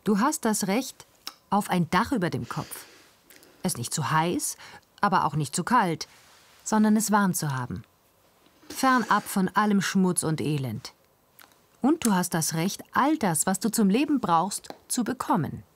Du hast das Recht auf ein Dach über dem Kopf. Es nicht zu heiß, aber auch nicht zu kalt, sondern es warm zu haben. Fernab von allem Schmutz und Elend. Und du hast das Recht, all das, was du zum Leben brauchst, zu bekommen.